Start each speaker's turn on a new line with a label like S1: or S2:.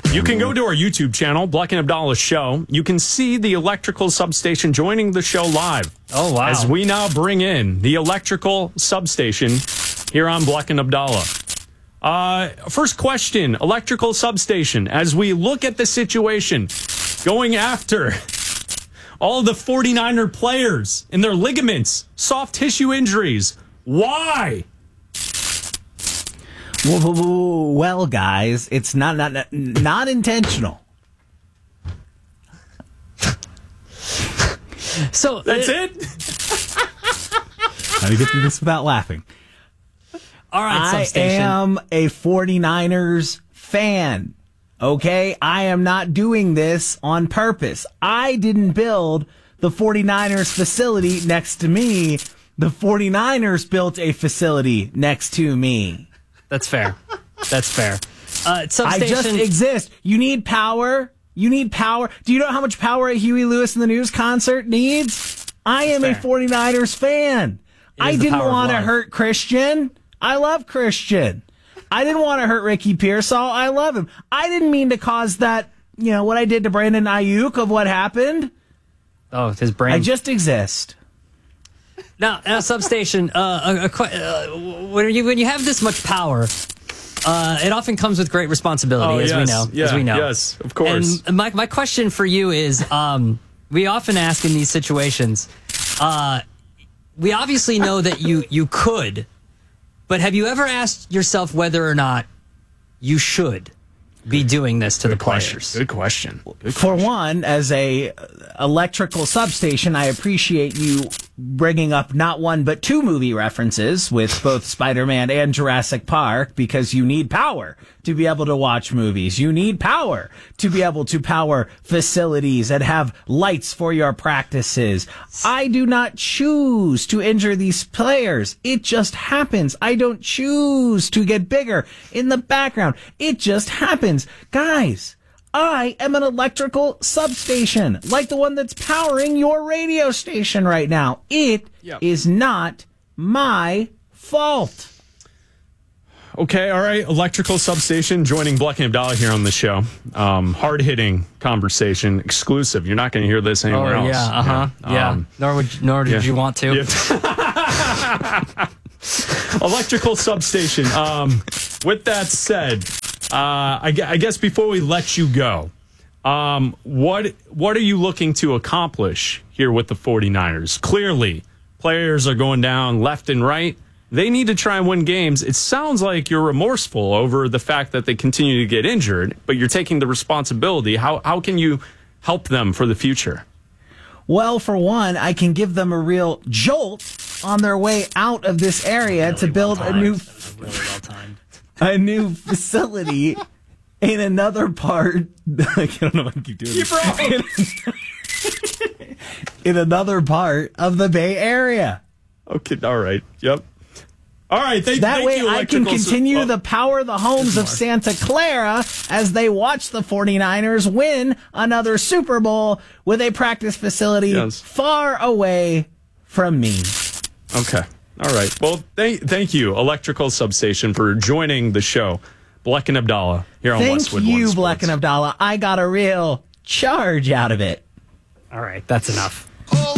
S1: You can go to our YouTube channel, Bleck and Abdallah Show. You can see the electrical substation joining the show live.
S2: Oh, wow.
S1: As we now bring in the electrical substation here on Bleck and Abdallah. First question, electrical substation. As we look at the situation, going after all the 49er players and their ligaments, soft tissue injuries, why?
S3: Well, guys, it's not intentional.
S2: So
S1: That's it?
S3: How do you get through this without laughing?
S2: All right,
S3: I
S2: substation.
S3: am a 49ers fan. Okay? I am not doing this on purpose. I didn't build the 49ers facility next to me. The 49ers built a facility next to me.
S2: That's fair. That's fair.
S3: I
S2: Substation.
S3: just exist. You need power. You need power. Do you know how much power a Huey Lewis and the News concert needs? I am a 49ers fan. I
S2: the
S3: didn't
S2: power of
S3: want to
S2: love.
S3: hurt Christian. I love Christian. I didn't want to hurt Ricky Pearsall. I love him. I didn't mean to cause that, what I did to Brandon Ayuk of what happened.
S2: Oh, his brain.
S3: I just exist.
S2: Now, substation. When you have this much power, it often comes with great responsibility, as we know.
S1: Yes, of course.
S2: And my question for you is, we often ask in these situations. We obviously know that you could, but have you ever asked yourself whether or not you should be doing this to the players?
S1: Good question.
S3: For one, as a electrical substation, I appreciate you bringing up not one but two movie references with both Spider-Man and Jurassic Park, because you need power to be able to watch movies. You need power to be able to power facilities and have lights for your practices. I do not choose to injure these players. It just happens. I don't choose to get bigger in the background. It just happens. Guys, I am an electrical substation, like the one that's powering your radio station right now. It is not my fault.
S1: Okay, all right. Electrical substation joining Bleck and Abdallah here on the show. Hard-hitting conversation, exclusive. You're not going to hear this anywhere else.
S2: Yeah. Nor did you want to.
S1: Electrical substation. With that said, I guess before we let you go, what are you looking to accomplish here with the 49ers? Clearly, players are going down left and right. They need to try and win games. It sounds like you're remorseful over the fact that they continue to get injured, but you're taking the responsibility. How can you help them for the future?
S3: Well, for one, I can give them a real jolt on their way out of this area to build a new facility in another part. I don't know if I keep doing this. In another part of the Bay Area.
S1: Okay, all right. Yep. All right.
S3: That way I can continue to power the homes of Santa Clara as they watch the 49ers win another Super Bowl with a practice facility far away from me.
S1: Okay. All right. Well, thank you, Electrical Substation, for joining the show. Bleck and Abdallah here on Westwood One
S3: Thank you,
S1: Sports.
S3: Bleck and Abdallah. I got a real charge out of it.
S2: All right, that's enough.